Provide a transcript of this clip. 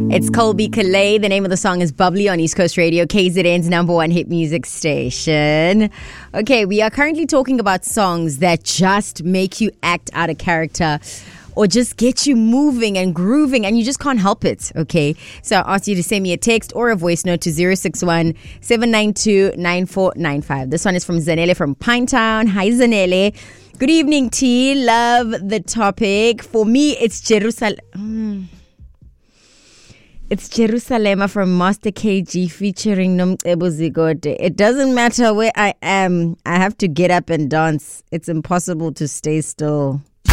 It's Colby Calais. The name of the song is Bubbly on East Coast Radio, KZN's number one hit music station. Okay, we are currently talking about songs that just make you act out of character or just get you moving and grooving and you just can't help it, okay? So I asked you to send me a text or a voice note to 061-792-9495. This one is from Zanele from Pinetown. Hi, Zanele. Good evening, T. Love the topic. For me, it's Jerusalem. It's Jerusalema from Master KG featuring Nomcebo Zigode. It doesn't matter where I am. I have to get up and dance. It's impossible to stay still.